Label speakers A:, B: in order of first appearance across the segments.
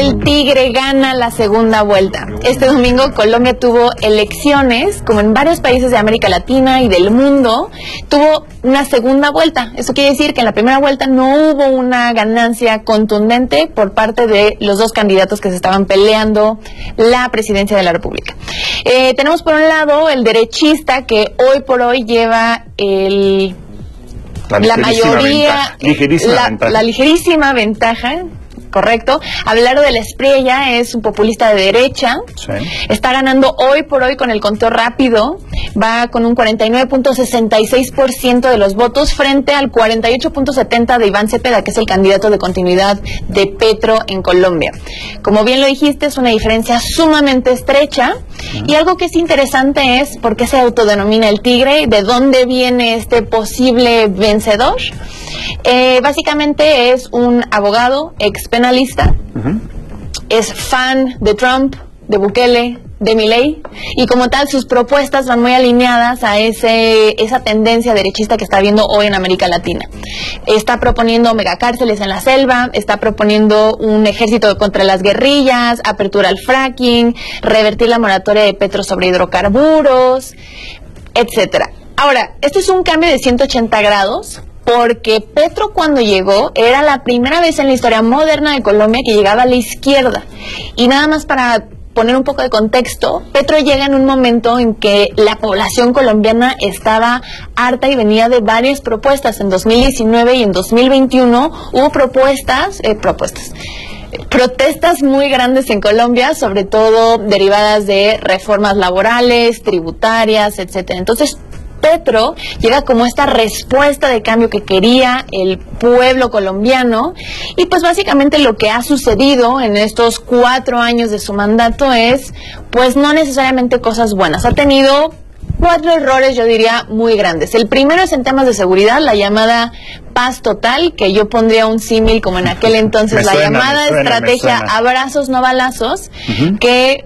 A: el Tigre gana la segunda vuelta. Este domingo Colombia tuvo elecciones, como en varios países de América Latina y del mundo, tuvo una segunda vuelta. Eso quiere decir que en la primera vuelta no hubo una ganancia contundente por parte de los dos candidatos que se estaban peleando la presidencia de la República. Tenemos por un lado el derechista, que hoy por hoy lleva la mayoría, la ligerísima ventaja. Correcto. Abelardo de la Espriella es un populista de derecha. Sí. Está ganando hoy por hoy con el conteo rápido. Va con un 49.66% de los votos frente al 48.70% de Iván Cepeda, que es el candidato de continuidad de Petro en Colombia. Como bien lo dijiste, es una diferencia sumamente estrecha. Y algo que es interesante es por qué se autodenomina el Tigre, de dónde viene este posible vencedor. Básicamente es un abogado, ex penalista, es fan de Trump, de Bukele, de Milei, y como tal sus propuestas van muy alineadas a esa tendencia derechista que está habiendo hoy en América Latina. Está proponiendo megacárceles en la selva, está proponiendo un ejército contra las guerrillas, apertura al fracking, revertir la moratoria de Petro sobre hidrocarburos, etcétera. Ahora, esto es un cambio de 180 grados, porque Petro, cuando llegó, era la primera vez en la historia moderna de Colombia que llegaba a la izquierda. Y nada más para poner un poco de contexto, Petro llega en un momento en que la población colombiana estaba harta y venía de varias propuestas. En 2019 y en 2021 hubo protestas muy grandes en Colombia, sobre todo derivadas de reformas laborales, tributarias, etcétera. Entonces, Petro llega como esta respuesta de cambio que quería el pueblo colombiano, y pues básicamente lo que ha sucedido en estos 4 años de su mandato es pues no necesariamente cosas buenas. Ha tenido 4 errores, yo diría, muy grandes. El primero es en temas de seguridad, la llamada paz total, que yo pondría un símil como en aquel entonces, la llamada estrategia abrazos no balazos, que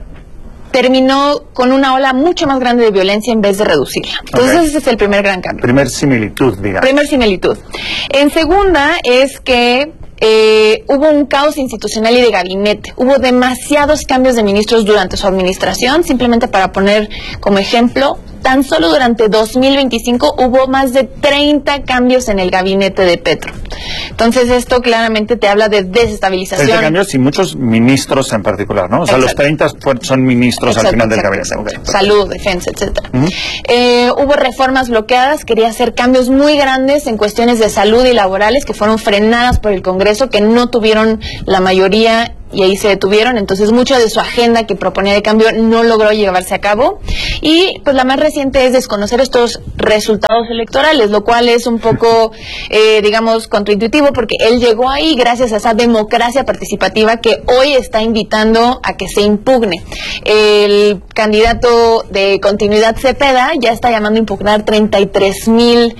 A: terminó con una ola mucho más grande de violencia en vez de reducirla. Entonces ese es el primer gran cambio. Primer similitud, digamos. Primer similitud. En segunda es que hubo un caos institucional y de gabinete. Hubo demasiados cambios de ministros durante su administración. Simplemente para poner como ejemplo, tan solo durante 2025 hubo más de 30 cambios en el gabinete de Petro. Entonces esto claramente te habla de desestabilización. 30 cambios y muchos ministros en particular, ¿no? O sea, los 30 son ministros al final del gabinete. Salud, defensa, etcétera. Hubo reformas bloqueadas, quería hacer cambios muy grandes en cuestiones de salud y laborales que fueron frenadas por el Congreso, que no tuvieron la mayoría y ahí se detuvieron. Entonces mucho de su agenda que proponía de cambio no logró llevarse a cabo, y pues la más reciente es desconocer estos resultados electorales, lo cual es un poco digamos contraintuitivo, porque él llegó ahí gracias a esa democracia participativa que hoy está invitando a que se impugne. El candidato de continuidad Cepeda ya está llamando a impugnar 33,000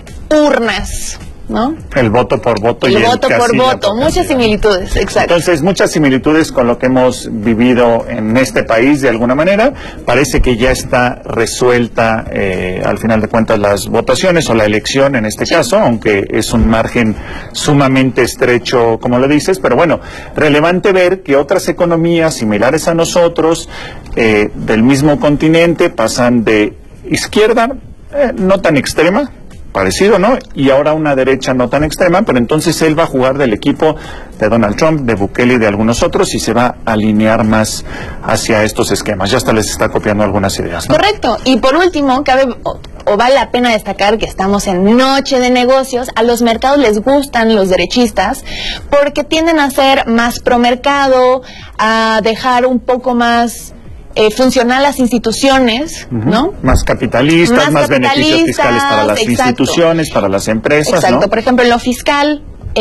A: urnas, ¿no? El voto por voto. El voto por voto, muchas similitudes, exacto. Entonces, muchas similitudes con lo que hemos vivido en este país de alguna manera. Parece que ya está resuelta, al final de cuentas, las votaciones o la elección en este caso, aunque es un margen sumamente estrecho, como lo dices, pero bueno, relevante ver que otras economías similares a nosotros, del mismo continente, pasan de izquierda, no tan extrema, parecido, ¿no? Y ahora una derecha no tan extrema, pero entonces él va a jugar del equipo de Donald Trump, de Bukele y de algunos otros, y se va a alinear más hacia estos esquemas. Ya hasta les está copiando algunas ideas, ¿no? Correcto. Y por último, vale la pena destacar que estamos en noche de negocios. A los mercados les gustan los derechistas porque tienden a ser más promercado, a dejar un poco más funcional las instituciones, ¿no? Más capitalistas, más beneficios fiscales para las instituciones, para las empresas, exacto, ¿no? Por ejemplo, en lo fiscal,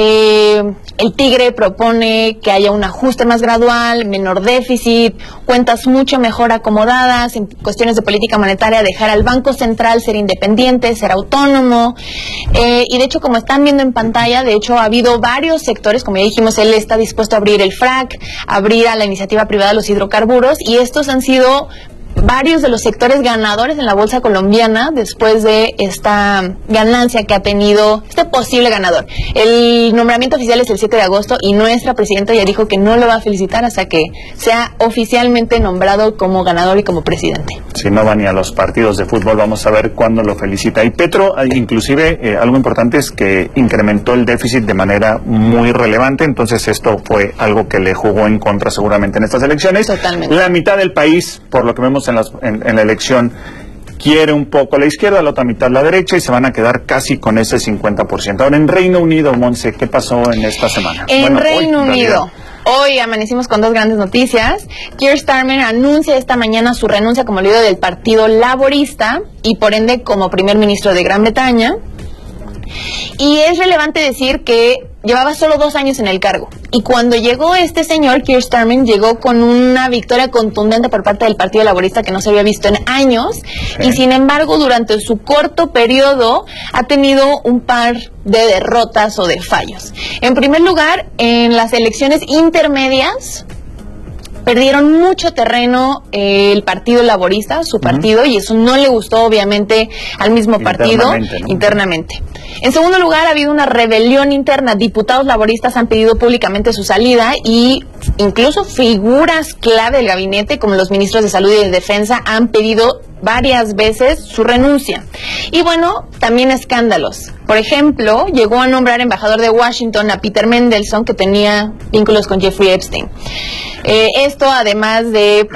A: el Tigre propone que haya un ajuste más gradual, menor déficit, cuentas mucho mejor acomodadas, en cuestiones de política monetaria, dejar al Banco Central ser independiente, ser autónomo, y de hecho, como están viendo en pantalla, de hecho ha habido varios sectores, como ya dijimos, él está dispuesto a abrir el frac, abrir a la iniciativa privada los hidrocarburos, y estos han sido varios de los sectores ganadores en la bolsa colombiana después de esta ganancia que ha tenido este posible ganador. El nombramiento oficial es el 7 de agosto y nuestra presidenta ya dijo que no lo va a felicitar hasta que sea oficialmente nombrado como ganador y como presidente.
B: Si no va ni a los partidos de fútbol, vamos a ver cuándo lo felicita. Y Petro, inclusive, algo importante es que incrementó el déficit de manera muy relevante, entonces esto fue algo que le jugó en contra seguramente en estas elecciones.
A: Totalmente.
B: La mitad del país, por lo que vemos en la elección, quiere un poco la izquierda, la otra mitad la derecha, y se van a quedar casi con ese 50%. Ahora, en Reino Unido, Monse, ¿qué pasó en esta semana?
A: Reino Unido, hoy amanecimos con dos grandes noticias. Keir Starmer anuncia esta mañana su renuncia como líder del Partido Laborista y por ende como primer ministro de Gran Bretaña. Y es relevante decir que llevaba solo 2 años en el cargo. Y cuando llegó este señor, Keir Starmer, llegó con una victoria contundente por parte del Partido Laborista que no se había visto en años. Sí. Y sin embargo, durante su corto periodo, ha tenido un par de derrotas o de fallos. En primer lugar, en las elecciones intermedias, perdieron mucho terreno el Partido Laborista, su partido, y eso no le gustó obviamente al mismo partido internamente. En segundo lugar, ha habido una rebelión interna. Diputados laboristas han pedido públicamente su salida y incluso figuras clave del gabinete, como los ministros de Salud y de Defensa, han pedido varias veces su renuncia. Y bueno, también escándalos. Por ejemplo, llegó a nombrar embajador de Washington a Peter Mandelson, que tenía vínculos con Jeffrey Epstein. Esto además de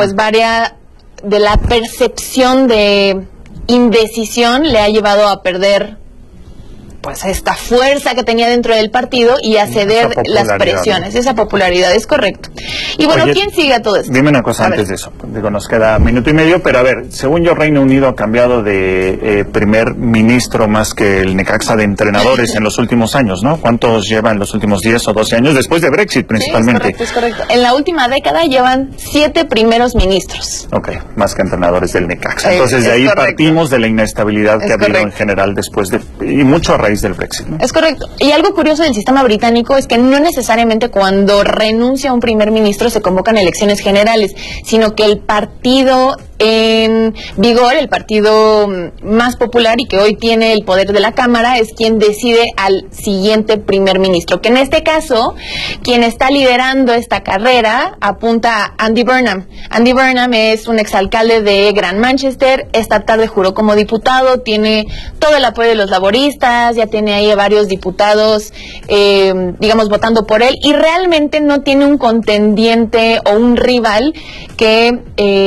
A: de la percepción de indecisión le ha llevado a perder pues esta fuerza que tenía dentro del partido y a ceder las presiones, esa popularidad, es correcto. Y bueno, oye, ¿quién sigue a todo esto?
B: Dime una cosa antes de eso, digo, nos queda minuto y medio, pero a ver, según yo, Reino Unido ha cambiado de primer ministro más que el Necaxa de entrenadores en los últimos años, ¿no? ¿Cuántos llevan los últimos 10 o 12 años? Después de Brexit, principalmente.
A: Sí, es correcto. En la última década llevan 7 primeros ministros.
B: Ok, más que entrenadores del Necaxa. Entonces, de ahí partimos de la inestabilidad que ha habido en general después de, y mucho a raíz del Brexit, ¿no? Es
A: correcto. Y algo curioso del sistema británico es que no necesariamente cuando renuncia un primer ministro se convocan elecciones generales, sino que el partido en vigor, el partido más popular y que hoy tiene el poder de la Cámara, es quien decide al siguiente primer ministro, que en este caso, quien está liderando esta carrera apunta a Andy Burnham. Andy Burnham es un exalcalde de Gran Manchester, esta tarde juró como diputado, tiene todo el apoyo de los laboristas, ya tiene ahí a varios diputados, digamos, votando por él, y realmente no tiene un contendiente o un rival que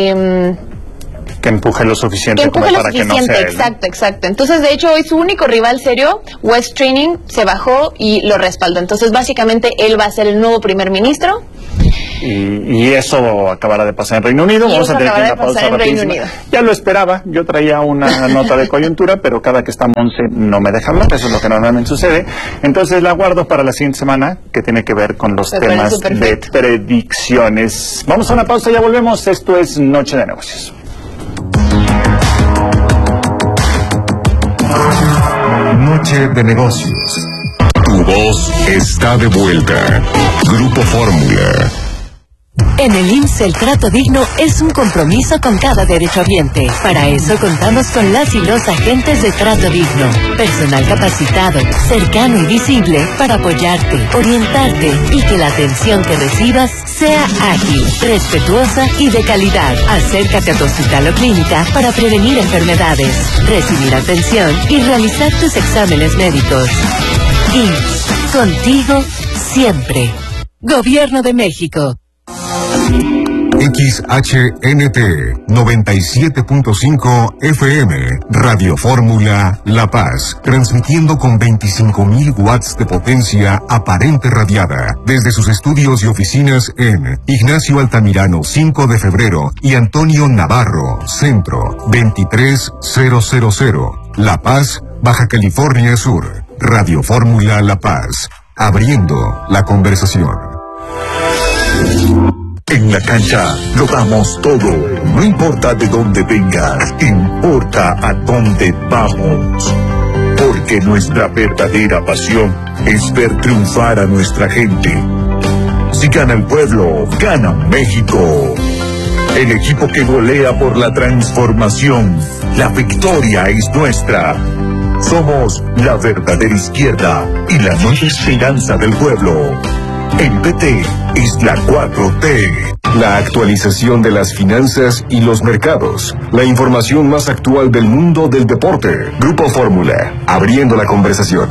B: empuje lo suficiente como para que no sea él.
A: Exacto. Entonces, de hecho, hoy su único rival serio, Wes Streeting, se bajó y lo respaldó. Entonces, básicamente, él va a ser el nuevo primer ministro.
B: Y eso acabará de pasar en Reino Unido. Vamos a tener que ir a una pausa rapidísima. Ya lo esperaba, yo traía una nota de coyuntura, pero cada que está Monse no me deja hablar, eso es lo que normalmente sucede. Entonces la guardo para la siguiente semana, que tiene que ver con los temas de predicciones. Vamos a una pausa, ya volvemos. Esto es Noche de Negocios.
C: Noche de Negocios. Tu voz está de vuelta. Grupo Fórmula.
D: En el IMSS el trato digno es un compromiso con cada derechohabiente. Para eso contamos con las y los agentes de trato digno. Personal capacitado, cercano y visible para apoyarte, orientarte y que la atención que recibas sea ágil, respetuosa y de calidad. Acércate a tu hospital o clínica para prevenir enfermedades, recibir atención y realizar tus exámenes médicos. IMSS, contigo siempre. Gobierno de México.
C: XHNT 97.5 FM, Radio Fórmula La Paz, transmitiendo con 25.000 watts de potencia aparente radiada, desde sus estudios y oficinas en Ignacio Altamirano 5 de febrero y Antonio Navarro, Centro 23000, La Paz, Baja California Sur. Radio Fórmula La Paz, abriendo la conversación.
E: En la cancha lo damos todo, no importa de dónde vengas, importa a dónde vamos. Porque nuestra verdadera pasión es ver triunfar a nuestra gente. Si gana el pueblo, gana México. El equipo que golea por la transformación. La victoria es nuestra. Somos la verdadera izquierda y la nueva esperanza del pueblo. En PT es la 4T.
C: La actualización de las finanzas y los mercados. La información más actual del mundo del deporte. Grupo Fórmula, abriendo la conversación.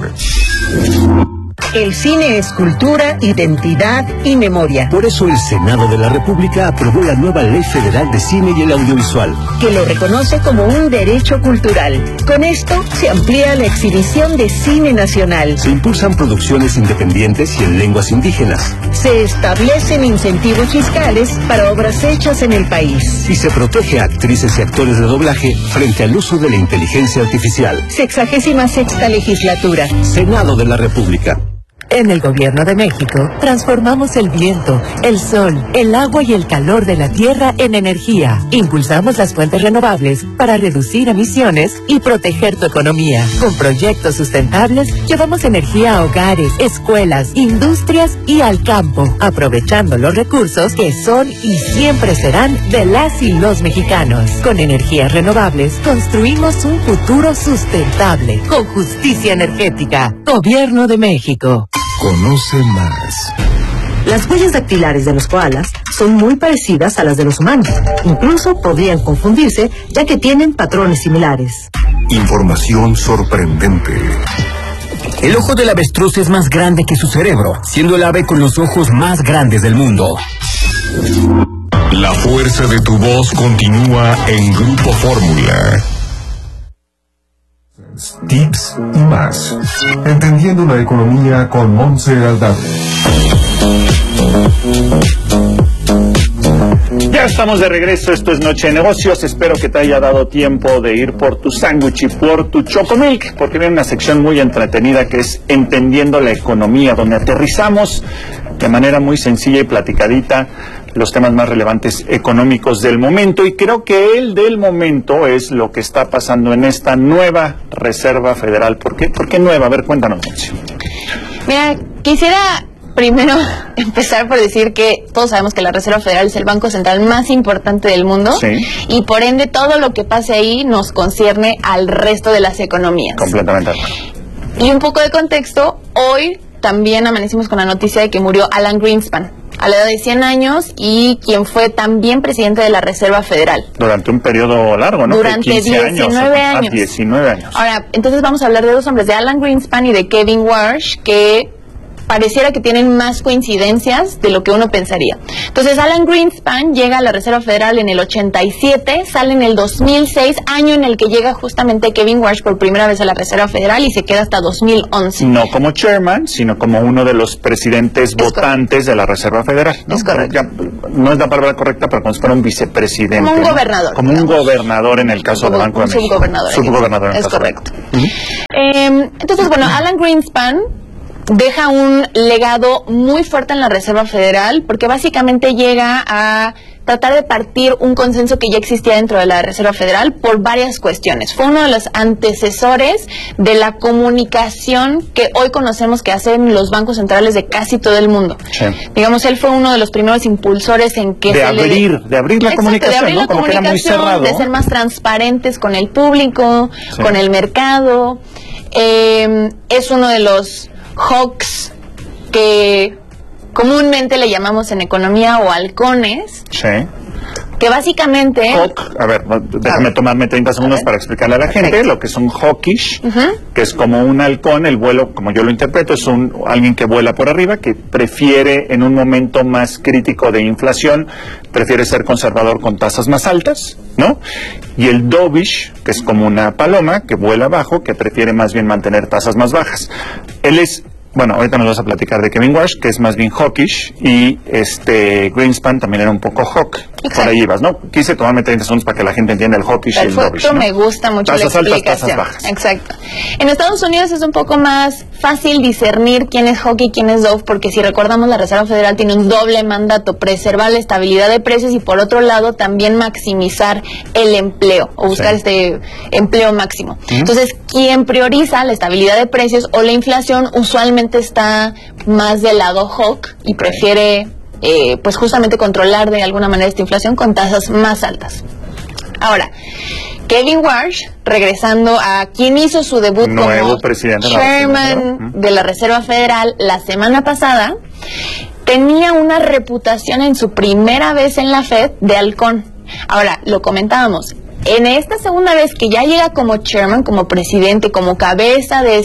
F: El cine es cultura, identidad y memoria.
G: Por eso el Senado de la República aprobó la nueva Ley Federal de Cine y el Audiovisual,
F: que lo reconoce como un derecho cultural. Con esto se amplía la exhibición de cine nacional.
G: Se impulsan producciones independientes y en lenguas indígenas.
F: Se establecen incentivos fiscales para obras hechas en el país.
G: Y se protege a actrices y actores de doblaje frente al uso de la inteligencia artificial.
F: 66ª legislatura.
G: Senado de la República.
D: En el Gobierno de México, transformamos el viento, el sol, el agua y el calor de la tierra en energía. Impulsamos las fuentes renovables para reducir emisiones y proteger tu economía. Con proyectos sustentables, llevamos energía a hogares, escuelas, industrias y al campo, aprovechando los recursos que son y siempre serán de las y los mexicanos. Con energías renovables, construimos un futuro sustentable, con justicia energética. Gobierno de México.
C: Conoce más.
F: Las huellas dactilares de los koalas son muy parecidas a las de los humanos. Incluso podrían confundirse, ya que tienen patrones similares.
C: Información sorprendente.
H: El ojo del avestruz es más grande que su cerebro, siendo el ave con los ojos más grandes del mundo.
C: La fuerza de tu voz continúa en Grupo Fórmula. Tips y más. Entendiendo la economía con Montse Aldave.
B: Ya estamos de regreso, esto es Noche de Negocios. Espero que te haya dado tiempo de ir por tu sándwich y por tu Chocomilk, porque viene una sección muy entretenida que es Entendiendo la Economía, donde aterrizamos de manera muy sencilla y platicadita los temas más relevantes económicos del momento, y creo que el del momento es lo que está pasando en esta nueva Reserva Federal. ¿Por qué? ¿Por qué nueva? A ver, cuéntanos, Monsi.
A: Mira, quisiera primero empezar por decir que todos sabemos que la Reserva Federal es el banco central más importante del mundo,
B: sí,
A: y por ende todo lo que pase ahí nos concierne al resto de las economías.
B: Completamente.
A: Y un poco de contexto, hoy también amanecimos con la noticia de que murió Alan Greenspan a la edad de 100 años y quien fue también presidente de la Reserva Federal.
B: Durante un periodo largo, ¿no?
A: Durante 19 años.
B: 19 años.
A: Ahora, entonces vamos a hablar de dos hombres, de Alan Greenspan y de Kevin Warsh, que pareciera que tienen más coincidencias de lo que uno pensaría. Entonces, Alan Greenspan llega a la Reserva Federal en el 87, sale en el 2006, año en el que llega justamente Kevin Warsh por primera vez a la Reserva Federal y se queda hasta 2011.
B: No como chairman, sino como uno de los presidentes votantes de la Reserva Federal, ¿no?
A: Es correcto.
B: Ya, no es la palabra correcta, pero como si fuera un vicepresidente.
A: Como un gobernador.
B: Como un gobernador en el caso del Banco de México.
A: Subgobernador en el caso
B: correcto.
A: Entonces, bueno, Alan Greenspan deja un legado muy fuerte en la Reserva Federal porque básicamente llega a tratar de partir un consenso que ya existía dentro de la Reserva Federal por varias cuestiones. Fue uno de los antecesores de la comunicación que hoy conocemos que hacen los bancos centrales de casi todo el mundo.
B: Sí.
A: Digamos, él fue uno de los primeros impulsores en que
B: de abrir la comunicación,
A: de abrir la
B: Como que era muy cerrado,
A: de ser más transparentes con el público, sí, con el mercado. Es uno de los hawks que comúnmente le llamamos en economía o halcones.
B: Sí.
A: Que básicamente...
B: Hawk, a ver, déjame tomarme 30 segundos para explicarle a la gente lo que es un hawkish, que es como un halcón. El vuelo, como yo lo interpreto, es alguien que vuela por arriba, que prefiere en un momento más crítico de inflación, prefiere ser conservador con tasas más altas, ¿no? Y el dovish, que es como una paloma que vuela bajo, que prefiere más bien mantener tasas más bajas. Él es... Bueno, ahorita nos vas a platicar de Kevin Warsh, que es más bien hawkish, y Greenspan también era un poco hawk. Exacto. Por ahí ibas, ¿no? Quise tomarme 30 segundos para que la gente entienda el hawkish y el dovish, ¿no?
A: Me gusta mucho
B: tasas
A: la explicación.
B: Altas, tasas bajas.
A: Exacto. En Estados Unidos es un poco más fácil discernir quién es hawk y quién es dove, porque si recordamos, la Reserva Federal tiene un doble mandato: preservar la estabilidad de precios y, por otro lado, también maximizar el empleo o buscar este empleo máximo. Entonces, quien prioriza la estabilidad de precios o la inflación usualmente está más del lado hawk y prefiere pues justamente controlar de alguna manera esta inflación con tasas más altas. Ahora, Kevin Warsh, regresando a quien hizo su debut como chairman de la Reserva Federal la semana pasada, tenía una reputación en su primera vez en la Fed de halcón. Ahora, lo comentábamos, en esta segunda vez que ya llega como chairman, como presidente, como cabeza de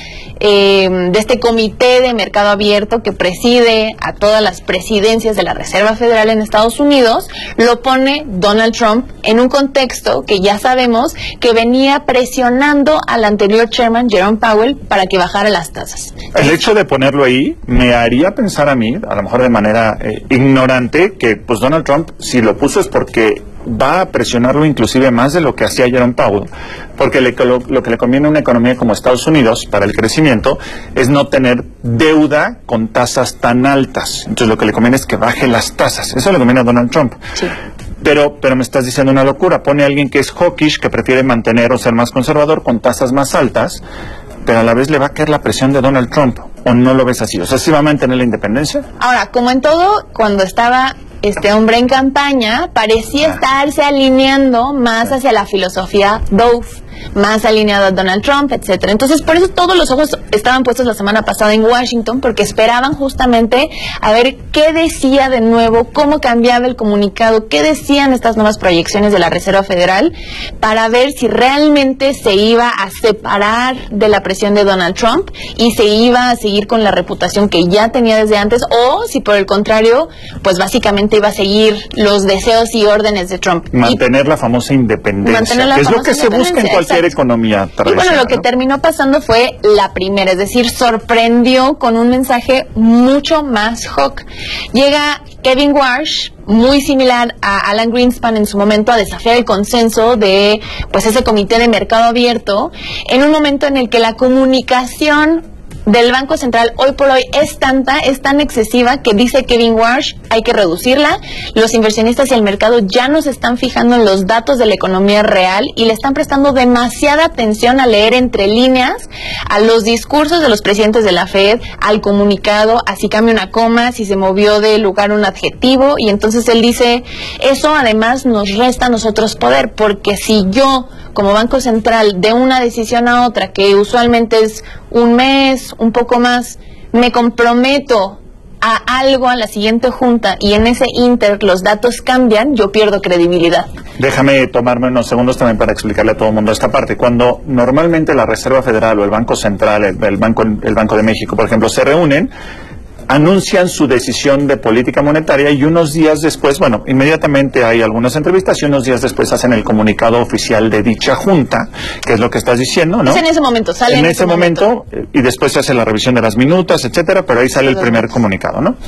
A: este comité de mercado abierto que preside a todas las presidencias de la Reserva Federal en Estados Unidos, lo pone Donald Trump en un contexto que ya sabemos que venía presionando al anterior chairman, Jerome Powell, para que bajara las tasas.
B: El hecho de ponerlo ahí me haría pensar a mí, a lo mejor de manera ignorante, que pues Donald Trump, si lo puso es porque va a presionarlo inclusive más de lo que hacía Jerome Powell, porque lo que le conviene a una economía como Estados Unidos para el crecimiento es no tener deuda con tasas tan altas. Entonces lo que le conviene es que baje las tasas. Eso le conviene a Donald Trump. Sí. Pero me estás diciendo una locura. Pone a alguien que es hawkish, que prefiere mantener o ser más conservador con tasas más altas, pero a la vez le va a caer la presión de Donald Trump. ¿O no lo ves así? O sea, ¿sí va a mantener la independencia?
A: Ahora, como en todo, cuando estaba este hombre en campaña, parecía estarse alineando más hacia la filosofía Dove, más alineado a Donald Trump, etcétera. Entonces, por eso todos los ojos estaban puestos la semana pasada en Washington, porque esperaban justamente a ver qué decía de nuevo, cómo cambiaba el comunicado, qué decían estas nuevas proyecciones de la Reserva Federal, para ver si realmente se iba a separar de la presión de Donald Trump y se iba a seguir con la reputación que ya tenía desde antes, o si por el contrario, pues básicamente iba a seguir los deseos y órdenes de Trump.
B: Mantener la famosa independencia, que es lo que se busca en cualquier economía tradicional.
A: Y bueno, lo que terminó pasando fue la primera, es decir, sorprendió con un mensaje mucho más hawk. Llega Kevin Warsh, muy similar a Alan Greenspan en su momento, a desafiar el consenso de pues ese comité de mercado abierto, en un momento en el que la comunicación del Banco Central hoy por hoy es tan excesiva que dice Kevin Warsh, hay que reducirla. Los inversionistas y el mercado ya no se están fijando en los datos de la economía real y le están prestando demasiada atención a leer entre líneas a los discursos de los presidentes de la Fed, al comunicado, a si cambia una coma, si se movió de lugar un adjetivo, y entonces él dice, eso además nos resta a nosotros poder, porque si yo como Banco Central de una decisión a otra, que usualmente es un mes, un poco más, me comprometo a algo a la siguiente junta y en ese inter los datos cambian, yo pierdo credibilidad.
B: Déjame tomarme unos segundos también para explicarle a todo el mundo esta parte. Cuando normalmente la Reserva Federal o el Banco Central, el Banco de México, por ejemplo, se reúnen, anuncian su decisión de política monetaria y unos días después, bueno, inmediatamente hay algunas entrevistas y unos días después hacen el comunicado oficial de dicha junta, que es lo que estás diciendo, ¿no?
A: Es en ese momento, sale
B: en ese momento. Y después se hace la revisión de las minutas, etcétera, pero ahí sale el primer comunicado, ¿no?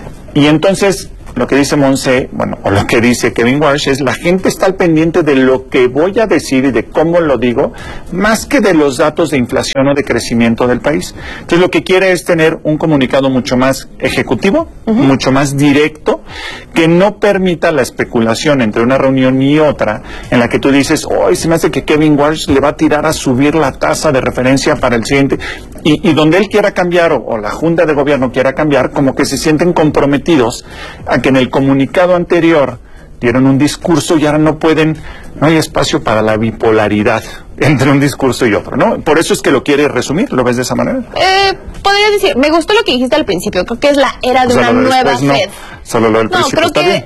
B: Y entonces, lo que dice Monse, bueno, o lo que dice Kevin Warsh es, la gente está al pendiente de lo que voy a decir y de cómo lo digo, más que de los datos de inflación o de crecimiento del país. Entonces lo que quiere es tener un comunicado mucho más ejecutivo, mucho más directo, que no permita la especulación entre una reunión y otra, en la que tú dices, hoy se me hace que Kevin Warsh le va a tirar a subir la tasa de referencia para el siguiente, y donde él quiera cambiar, o la Junta de Gobierno quiera cambiar, como que se sienten comprometidos a que en el comunicado anterior dieron un discurso y ahora no hay espacio para la bipolaridad entre un discurso y otro, ¿no? Por eso es que lo quiere resumir, ¿lo ves de esa manera?
A: Podría decir, me gustó lo que dijiste al principio, creo que es la era de una nueva Fed.
B: No, solo lo del principio.
A: No, creo que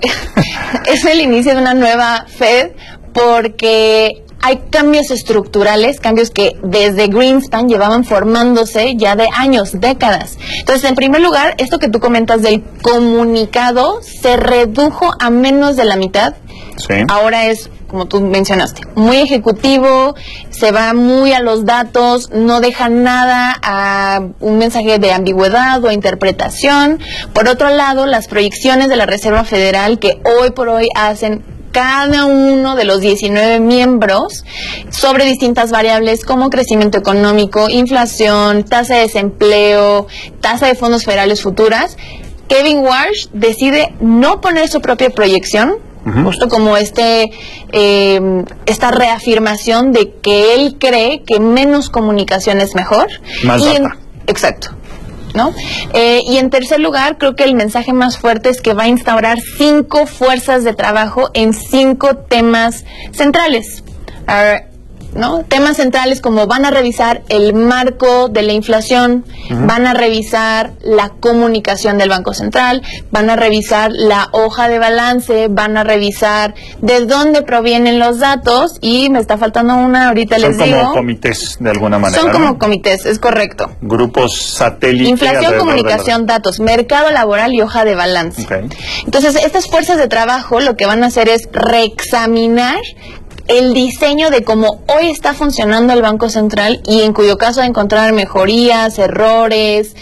A: es el inicio de una nueva Fed, porque hay cambios estructurales, cambios que desde Greenspan llevaban formándose ya de años, décadas. Entonces, en primer lugar, esto que tú comentas del comunicado se redujo a menos de la mitad.
B: Sí.
A: Ahora es, como tú mencionaste, muy ejecutivo, se va muy a los datos, no deja nada a un mensaje de ambigüedad o interpretación. Por otro lado, las proyecciones de la Reserva Federal que hoy por hoy hacen cada uno de los 19 miembros sobre distintas variables como crecimiento económico, inflación, tasa de desempleo, tasa de fondos federales futuras, Kevin Warsh decide no poner su propia proyección, justo como esta reafirmación de que él cree que menos comunicación es mejor.
B: Más data.
A: Exacto. ¿no? Y en tercer lugar, creo que el mensaje más fuerte es que va a instaurar 5 fuerzas de trabajo en 5 temas centrales. ¿No? Temas centrales como van a revisar el marco de la inflación, van a revisar la comunicación del Banco Central, van a revisar la hoja de balance, van a revisar de dónde provienen los datos y me está faltando una, ahorita les digo.
B: Son como comités de alguna manera.
A: Son como comités, es correcto.
B: Grupos satélite.
A: Inflación, comunicación, datos, mercado laboral y hoja de balance.
B: Okay.
A: Entonces, estas fuerzas de trabajo lo que van a hacer es reexaminar el diseño de cómo hoy está funcionando el Banco Central y en cuyo caso de encontrar mejorías, errores,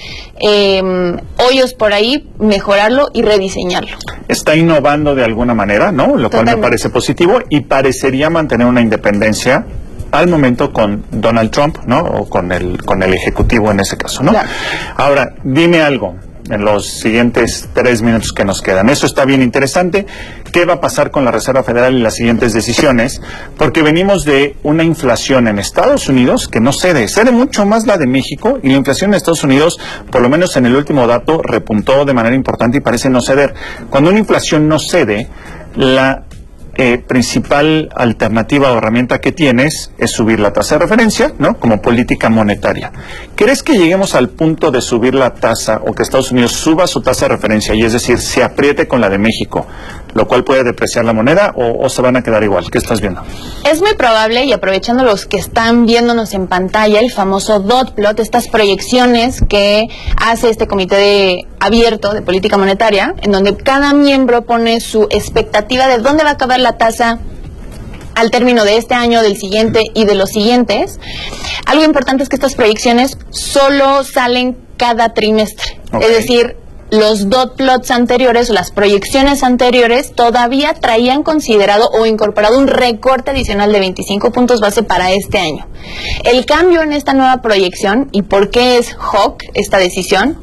A: hoyos por ahí, mejorarlo y rediseñarlo. Está innovando de alguna manera, ¿no? Lo cual me parece positivo y parecería mantener una independencia al momento con Donald Trump, ¿no? O con el ejecutivo en ese caso, ¿no? Claro. Ahora, dime algo. En los siguientes 3 minutos que nos quedan. Eso está bien interesante. ¿Qué va a pasar con la Reserva Federal y las siguientes decisiones? Porque venimos de una inflación en Estados Unidos que no cede mucho más la de México, y la inflación en Estados Unidos, por lo menos en el último dato, repuntó de manera importante y parece no ceder. Cuando una inflación no cede, la principal alternativa o herramienta que tienes es subir la tasa de referencia, ¿no? Como política monetaria. ¿Crees que lleguemos al punto de subir la tasa o que Estados Unidos suba su tasa de referencia y es decir, se apriete con la de México, lo cual puede depreciar la moneda o se van a quedar igual? ¿Qué estás viendo? Es muy probable, y aprovechando los que están viéndonos en pantalla, el famoso dot plot, estas proyecciones que hace este comité abierto de política monetaria, en donde cada miembro pone su expectativa de dónde va a acabar la tasa al término de este año, del siguiente y de los siguientes. Algo importante es que estas proyecciones solo salen cada trimestre. Okay. Es decir, los dot plots anteriores o las proyecciones anteriores todavía traían considerado o incorporado un recorte adicional de 25 puntos base para este año. El cambio en esta nueva proyección, y por qué es hawk esta decisión,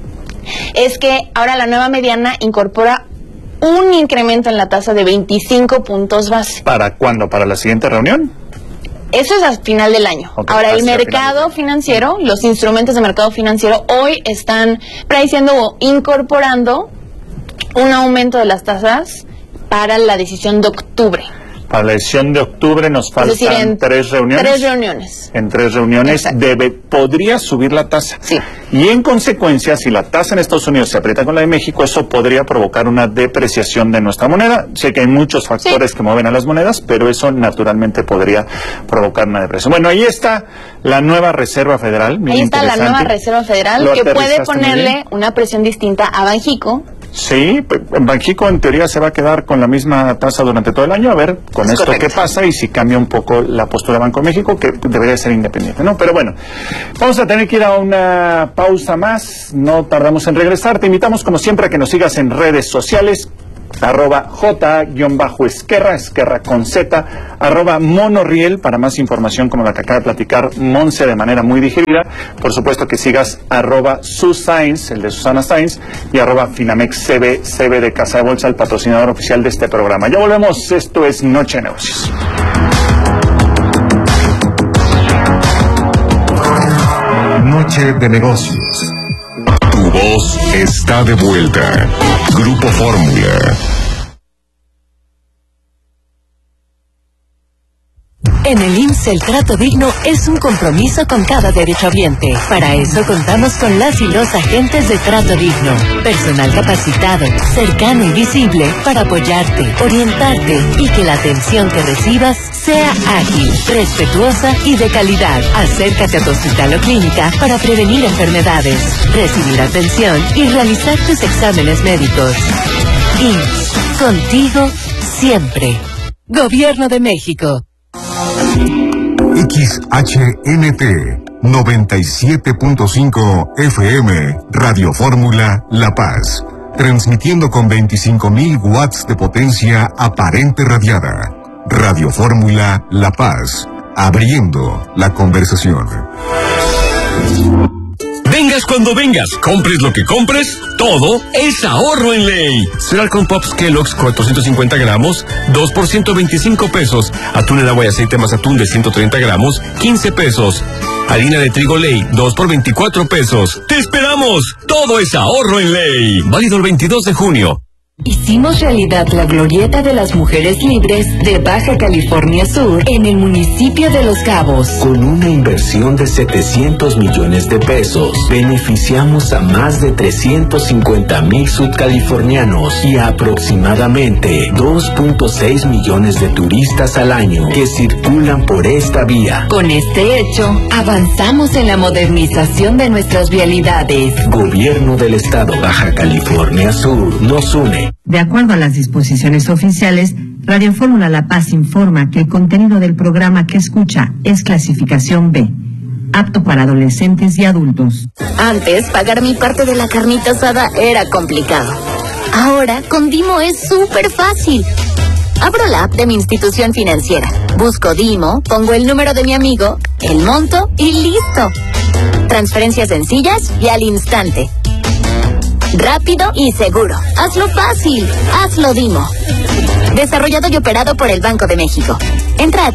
A: es que ahora la nueva mediana incorpora un incremento en la tasa de 25 puntos base. ¿Para cuándo? ¿Para la siguiente reunión? Eso es al final del año. Okay, ahora, el mercado financiero, los instrumentos de mercado financiero hoy están prediciendo o incorporando un aumento de las tasas para la decisión de octubre. Para la decisión de octubre nos faltan 3 reuniones. 3 reuniones. En 3 reuniones podría subir la tasa. Sí. Y en consecuencia, si la tasa en Estados Unidos se aprieta con la de México, eso podría provocar una depreciación de nuestra moneda. Sé que hay muchos factores que mueven a las monedas, pero eso naturalmente podría provocar una depresión. Bueno, ahí está la nueva Reserva Federal. Ahí está la nueva Reserva Federal, que puede ponerle una presión distinta a Banxico. Sí, Banxico en teoría se va a quedar con la misma tasa durante todo el año, a ver con esto qué pasa y si cambia un poco la postura de Banco de México, que debería ser independiente, ¿no? Pero bueno, vamos a tener que ir a una pausa más, no tardamos en regresar. Te invitamos como siempre a que nos sigas en redes sociales, @J_Esquerra, Esquerra con Z, @Monoriel, para más información como la que acaba de platicar Monse de manera muy digerida. Por supuesto que sigas @SuScience, el de Susana Sainz, y @FinamexCB, CB de Casa de Bolsa, el patrocinador oficial de este programa. Ya volvemos, esto es Noche de Negocios.
C: Noche de Negocios. Tu voz está de vuelta. Grupo Fórmula.
D: En el IMSS el trato digno es un compromiso con cada derechohabiente. Para eso contamos con las y los agentes de trato digno. Personal capacitado, cercano y visible para apoyarte, orientarte y que la atención que recibas sea ágil, respetuosa y de calidad. Acércate a tu hospital o clínica para prevenir enfermedades, recibir atención y realizar tus exámenes médicos. IMSS, contigo siempre. Gobierno de México.
C: XHNT 97.5 FM, Radio Fórmula La Paz, transmitiendo con 25.000 watts de potencia aparente radiada. Radio Fórmula La Paz, abriendo la conversación.
I: Vengas cuando vengas, compres lo que compres, todo es ahorro en ley. Cereal con Pops Kellogg's 450 gramos, 2 por 125 pesos. Atún en agua y aceite más atún de 130 gramos, 15 pesos. Harina de trigo Ley, 2 por 24 pesos. ¡Te esperamos! Todo es ahorro en ley. Válido el 22 de junio.
D: Hicimos realidad la glorieta de las mujeres libres de Baja California Sur en el municipio de Los Cabos.
J: Con una inversión de 700 millones de pesos, beneficiamos a más de 350,000 sudcalifornianos y a aproximadamente 2.6 millones de turistas al año que circulan por esta vía.
D: Con este hecho, avanzamos en la modernización de nuestras vialidades.
J: Gobierno del Estado Baja California Sur nos une.
F: De acuerdo a las disposiciones oficiales, Radio Fórmula La Paz informa que el contenido del programa que escucha es clasificación B, apto para adolescentes y adultos.
K: Antes, pagar mi parte de la carnita asada era complicado. Ahora, con Dimo es súper fácil. Abro la app de mi institución financiera, busco Dimo, pongo el número de mi amigo, el monto y listo. Transferencias sencillas y al instante. Rápido y seguro. Hazlo fácil. Hazlo Dimo. Desarrollado y operado por el Banco de México. Entra a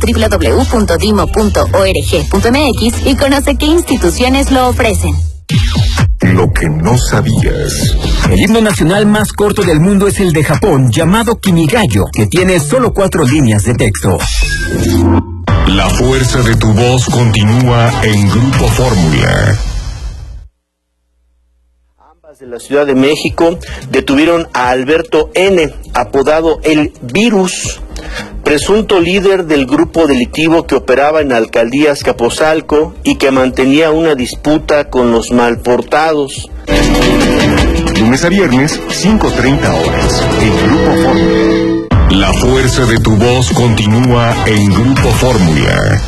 K: www.dimo.org.mx y conoce qué instituciones lo ofrecen.
C: Lo que no sabías.
H: El himno nacional más corto del mundo es el de Japón, llamado Kimigayo, que tiene solo 4 líneas de texto.
C: La fuerza de tu voz continúa en Grupo Fórmula.
L: De la Ciudad de México detuvieron a Alberto N., apodado El Virus, presunto líder del grupo delictivo que operaba en la alcaldía Azcapotzalco y que mantenía una disputa con los malportados.
C: Lunes a viernes, 5:30 horas, en Grupo Fórmula. La fuerza de tu voz continúa en Grupo Fórmula.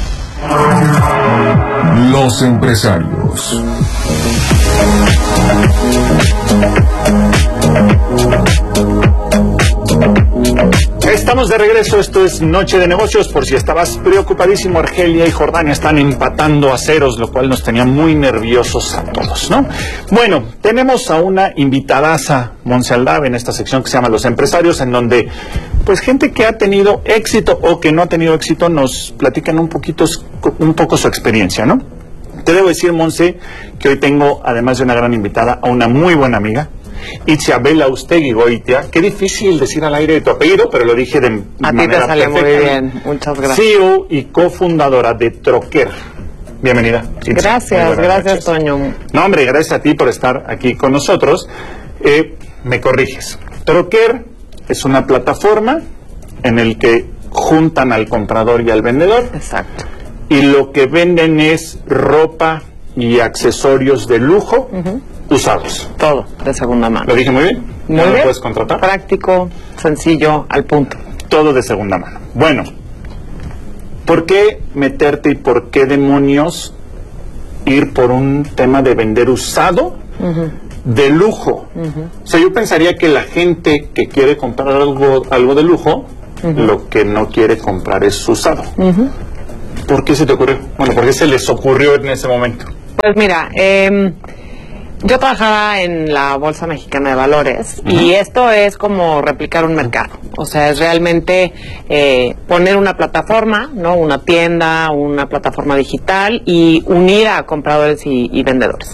C: Los empresarios.
B: Estamos de regreso, esto es Noche de Negocios. Por si estabas preocupadísimo, Argelia y Jordania están empatando a ceros, lo cual nos tenía muy nerviosos a todos, ¿no? Bueno, tenemos a una invitadaza, Monse Aldave, en esta sección que se llama Los Empresarios, en donde pues gente que ha tenido éxito o que no ha tenido éxito nos platican un poco su experiencia, ¿no? Te debo decir, Monse, que hoy tengo, además de una gran invitada, a una muy buena amiga, Itziabela Ustegui Goitia. Qué difícil decir al aire de tu apellido, pero lo dije de manera perfecta.
M: A ti te sale muy bien, muchas gracias.
B: CEO y cofundadora de Troquer. Bienvenida.
M: Gracias, Toño.
B: No, hombre, gracias a ti por estar aquí con nosotros. Me corriges. Troquer es una plataforma en el que juntan al comprador y al vendedor.
M: Exacto.
B: Y lo que venden es ropa y accesorios de lujo usados.
M: Todo de segunda mano.
B: ¿Lo dije muy bien?
M: Muy bien.
B: ¿Lo puedes contratar?
M: Práctico, sencillo, al punto.
B: Todo de segunda mano. Bueno, ¿por qué meterte y por qué demonios ir por un tema de vender usado de lujo? O sea, yo pensaría que la gente que quiere comprar algo de lujo, lo que no quiere comprar es usado. ¿Por qué se te ocurrió? Bueno, ¿por qué se les ocurrió en ese momento?
M: Pues mira, yo trabajaba en la Bolsa Mexicana de Valores y esto es como replicar un mercado. O sea, es realmente poner una plataforma, ¿no? Una tienda, una plataforma digital y unir a compradores y vendedores.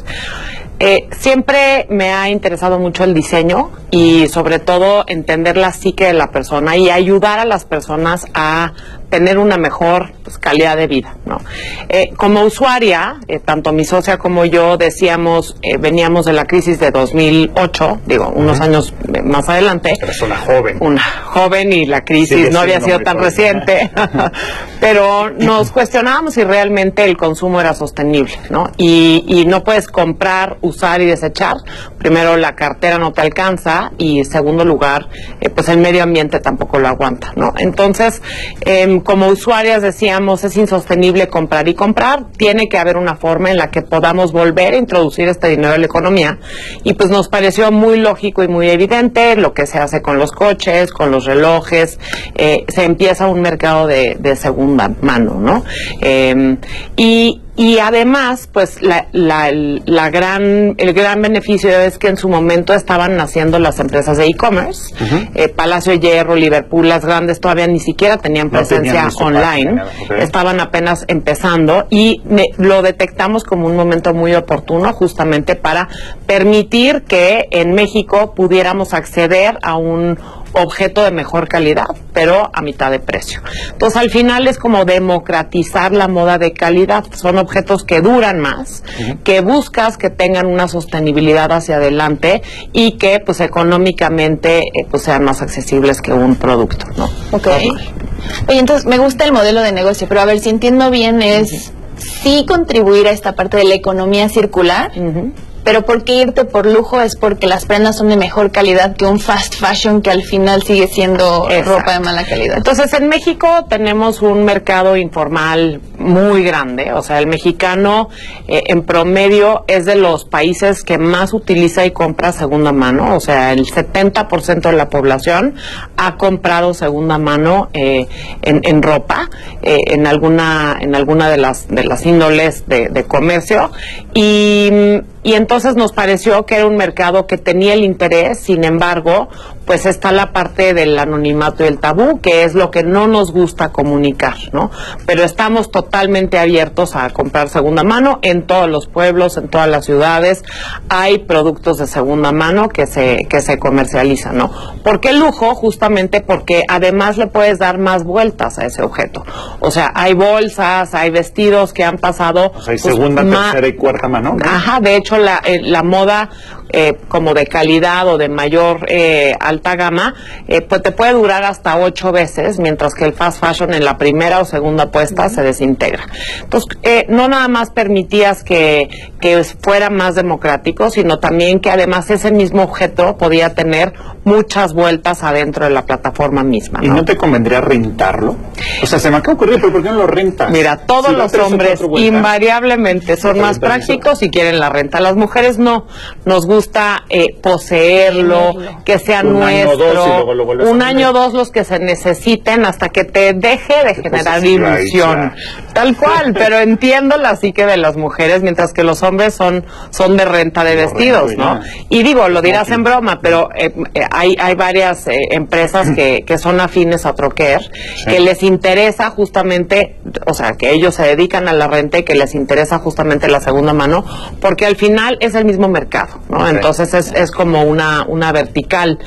M: Siempre me ha interesado mucho el diseño y sobre todo entender la psique de la persona y ayudar a las personas a tener una mejor calidad de vida, ¿no? Como usuaria, tanto mi socia como yo decíamos, veníamos de la crisis de 2008, digo, unos años más adelante.
B: Eres una joven.
M: Una joven y la crisis no había sido tan reciente, pero nos cuestionábamos si realmente el consumo era sostenible, ¿no? Y no puedes comprar, usar y desechar. Primero, la cartera no te alcanza y en segundo lugar, pues el medio ambiente tampoco lo aguanta, ¿no? Entonces, como usuarias decíamos, es insostenible comprar y comprar, tiene que haber una forma en la que podamos volver a introducir este dinero en la economía y pues nos pareció muy lógico y muy evidente lo que se hace con los coches, con los relojes, se empieza un mercado de segunda mano, ¿no? Y Y además, pues el gran beneficio es que en su momento estaban naciendo las empresas de e-commerce. Palacio de Hierro, Liverpool, las grandes todavía ni siquiera tenían presencia online. Estaban apenas empezando y lo detectamos como un momento muy oportuno justamente para permitir que en México pudiéramos acceder a un objeto de mejor calidad, pero a mitad de precio. Entonces, al final es como democratizar la moda de calidad. Son objetos que duran más, que buscas que tengan una sostenibilidad hacia adelante y que, pues, económicamente, pues, sean más accesibles que un producto, ¿no?
A: Ok. Oye, entonces, me gusta el modelo de negocio, pero a ver, si entiendo bien, es sí contribuir a esta parte de la economía circular, pero ¿por qué irte por lujo? Es porque las prendas son de mejor calidad que un fast fashion que al final sigue siendo ropa de mala calidad.
M: Entonces, en México tenemos un mercado informal muy grande. O sea, el mexicano en promedio es de los países que más utiliza y compra segunda mano. O sea, el 70% de la población ha comprado segunda mano en ropa, en alguna de las índoles de comercio. Y entonces nos pareció que era un mercado que tenía el interés. Sin embargo, pues está la parte del anonimato y el tabú, que es lo que no nos gusta comunicar, ¿no? Pero estamos totalmente abiertos a comprar segunda mano en todos los pueblos, en todas las ciudades. Hay productos de segunda mano que se comercializan, ¿no? ¿Por qué lujo? Justamente porque además le puedes dar más vueltas a ese objeto. O sea, hay bolsas, hay vestidos que han pasado...
B: O sea, hay segunda, tercera y cuarta mano, ¿no?
M: Ajá, de hecho la moda como de calidad o de mayor alta gama, pues te puede durar hasta 8 veces, mientras que el fast fashion en la primera o segunda puesta se desintegra. Entonces, no nada más permitías que fuera más democrático, sino también que además ese mismo objeto podía tener muchas vueltas adentro de la plataforma misma, ¿no?
B: ¿Y no te convendría rentarlo? O sea, se me acaba de ocurrir, pero ¿por qué no lo rentas?
M: Mira, todos los hombres invariablemente son más prácticos y quieren la renta. Las mujeres no. Nos gusta poseerlo, que sea nuestro. Un año o dos los que se necesiten hasta que te deje de generar ilusión. Tal cual, pero entiendo la psique de las mujeres, mientras que los hombres son de renta de vestidos, ¿no? Y digo, lo dirás en broma, pero hay varias empresas que son afines a Troquer, que les interesa justamente, o sea, que ellos se dedican a la renta y que les interesa justamente la segunda mano, porque al final es el mismo mercado, ¿no? Entonces es como una vertical.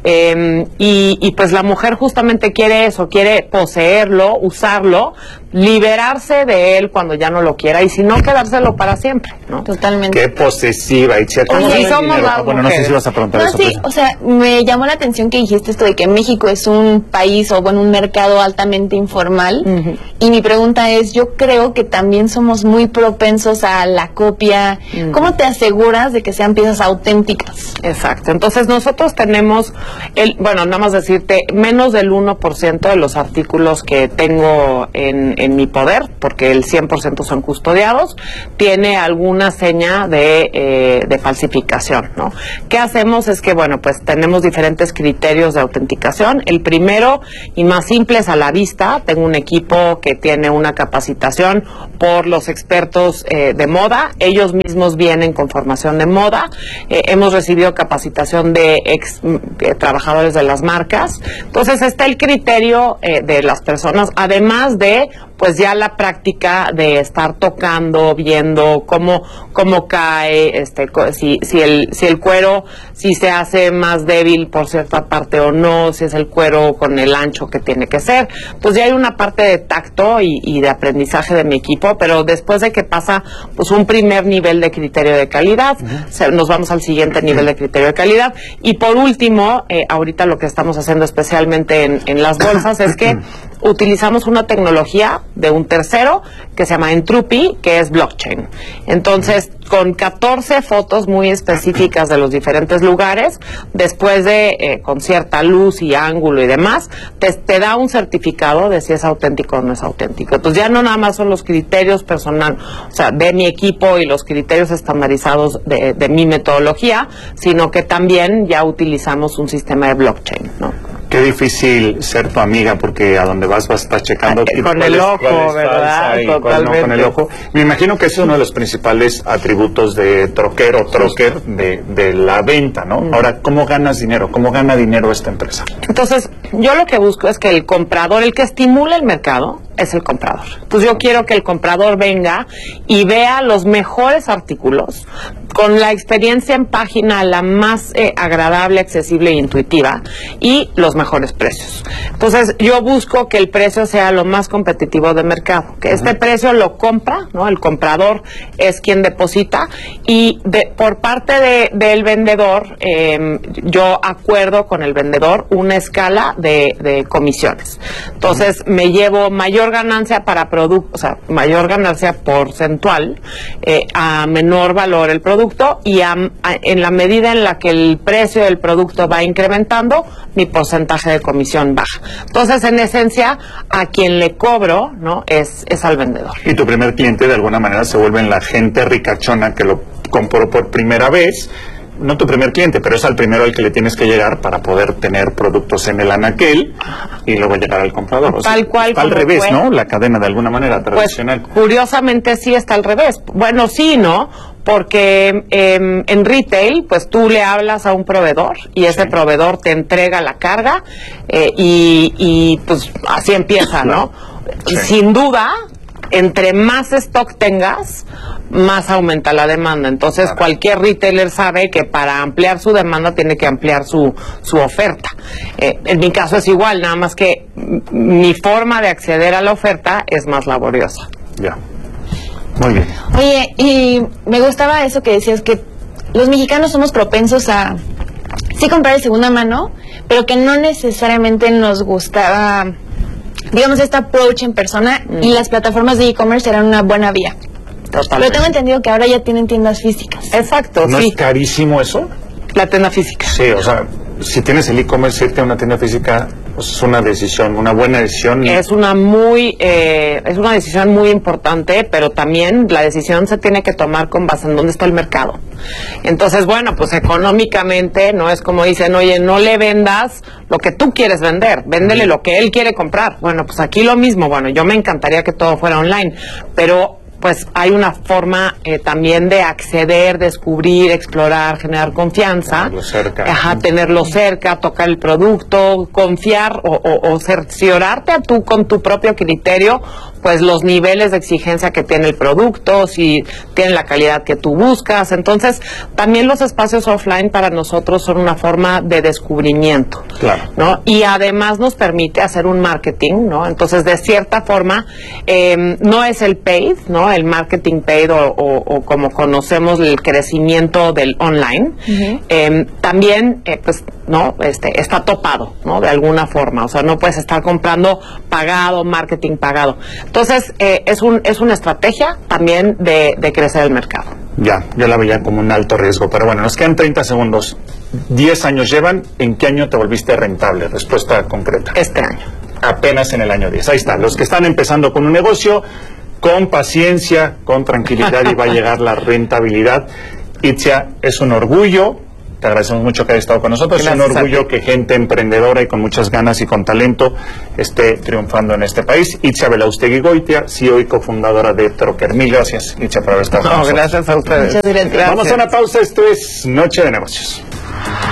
M: Y pues la mujer justamente quiere eso, quiere poseerlo, usarlo, liberarse de él cuando ya no lo quiera, y si no, quedárselo para siempre, ¿no?
A: Totalmente.
B: Qué posesiva, Itziar.
M: Bueno,
B: no sé si vas a preguntar eso.
A: Sí, o sea, me llamó la atención que dijiste esto de que México es un país o bueno, un mercado altamente informal, y mi pregunta es, yo creo que también somos muy propensos a la copia. ¿Cómo te aseguras de que sean piezas auténticas?
M: Exacto. Entonces nosotros tenemos, bueno, nada más decirte, menos del 1% de los artículos que tengo en mi poder, porque el 100% son custodiados, tiene alguna seña de falsificación, ¿no? ¿Qué hacemos? Es que, bueno, pues tenemos diferentes criterios de autenticación. El primero y más simple es a la vista. Tengo un equipo que tiene una capacitación por los expertos de moda. Ellos mismos vienen con formación de moda. Hemos recibido capacitación de trabajadores de las marcas. Entonces está el criterio de las personas, además de pues ya la práctica de estar tocando, viendo cómo cae, si el cuero, si se hace más débil por cierta parte o no, si es el cuero con el ancho que tiene que ser. Pues ya hay una parte de tacto y de aprendizaje de mi equipo, pero después de que pasa pues un primer nivel de criterio de calidad, nos vamos al siguiente nivel de criterio de calidad. Y por último, ahorita lo que estamos haciendo especialmente en las bolsas es que utilizamos una tecnología de un tercero que se llama Entropy, que es blockchain. Entonces, con 14 fotos muy específicas de los diferentes lugares, después de, con cierta luz y ángulo y demás, te da un certificado de si es auténtico o no es auténtico. Entonces ya no nada más son los criterios personal, o sea, de mi equipo y los criterios estandarizados de mi metodología, sino que también ya utilizamos un sistema de blockchain, ¿no?
B: Qué difícil ser tu amiga, porque a donde vas a estar checando
M: con el ojo, ¿verdad?
B: Totalmente. Con el ojo. Me imagino que es uno de los principales atributos de troquero, troquer, de la venta, ¿no? Ahora, ¿cómo ganas dinero? ¿Cómo gana dinero esta empresa?
M: Entonces, yo lo que busco es que el comprador, el que estimule el mercado, es el comprador. Entonces, yo quiero que el comprador venga y vea los mejores artículos con la experiencia en página la más agradable, accesible e intuitiva, y los mejores precios. Entonces, yo busco que el precio sea lo más competitivo de mercado, que este precio lo compra, ¿no? El comprador es quien deposita, y por parte del vendedor, yo acuerdo con el vendedor una escala de comisiones. Entonces, me llevo mayor ganancia para producto, o sea, mayor ganancia porcentual, a menor valor el producto, y en la medida en la que el precio del producto va incrementando, mi porcentaje de comisión baja. Entonces, en esencia, a quien le cobro, ¿no? es al vendedor.
B: Y tu primer cliente, de alguna manera, se vuelve la gente ricachona que lo compró por primera vez. No tu primer cliente, pero es al primero al que le tienes que llegar para poder tener productos en el anaquel y luego llegar al comprador. O sea,
M: tal cual.
B: Está al revés, ¿no? La cadena, de alguna manera, tradicional.
M: Pues, curiosamente, sí está al revés. Bueno, sí, ¿no? Porque en retail, pues tú le hablas a un proveedor y ese proveedor te entrega la carga, y pues así empieza, ¿no? Sí. Sin duda, entre más stock tengas, más aumenta la demanda. Entonces, cualquier retailer sabe que para ampliar su demanda tiene que ampliar su oferta. En mi caso es igual, nada más que mi forma de acceder a la oferta es más laboriosa.
B: Ya. Muy bien.
A: Oye, y me gustaba eso que decías, que los mexicanos somos propensos a sí comprar de segunda mano, pero que no necesariamente nos gustaba, digamos, este approach en persona, y las plataformas de e-commerce eran una buena vía. Totalmente. Pero tengo entendido que ahora ya tienen tiendas físicas.
M: Exacto.
B: ¿No es carísimo eso?
M: La tienda física.
B: Sí, o sea, si tienes el e-commerce, irte a una tienda física, pues es una decisión, una buena decisión.
M: Es una decisión muy importante, pero también la decisión se tiene que tomar con base en dónde está el mercado. Entonces, bueno, pues económicamente no es como dicen, oye, no le vendas lo que tú quieres vender, véndele lo que él quiere comprar. Bueno, pues aquí lo mismo. Bueno, yo me encantaría que todo fuera online, pero pues hay una forma también de acceder, descubrir, explorar, generar confianza.
B: Tenerlo cerca.
M: Tenerlo cerca, tocar el producto, confiar o cerciorarte tú con tu propio criterio, pues los niveles de exigencia que tiene el producto, si tiene la calidad que tú buscas. Entonces, también los espacios offline para nosotros son una forma de descubrimiento.
B: Claro.
M: ¿No? Y además nos permite hacer un marketing, ¿no? Entonces, de cierta forma, no es el paid, ¿no? El marketing paid o como conocemos el crecimiento del online. También, pues, ¿no? Está topado, ¿no? De alguna forma. O sea, no puedes estar comprando pagado, marketing pagado. Entonces, es una estrategia también de crecer el mercado.
B: Ya, yo la veía como un alto riesgo, pero bueno, nos quedan 30 segundos. 10 años llevan, ¿en qué año te volviste rentable? Respuesta concreta.
M: Este año.
B: Apenas en el año 10. Ahí está, los que están empezando con un negocio, con paciencia, con tranquilidad, y va a llegar la rentabilidad. Itzia, es un orgullo. Te agradecemos mucho que hayas estado con nosotros. Es un orgullo que gente emprendedora y con muchas ganas y con talento esté triunfando en este país. Itzia Belaustegui-Goitia, CEO y cofundadora de Troquer. Mil gracias, Itzia, por haber estado con nosotros.
M: Gracias a ustedes.
A: Muchas gracias.
B: Vamos a una pausa. Esto es Noche de Negocios.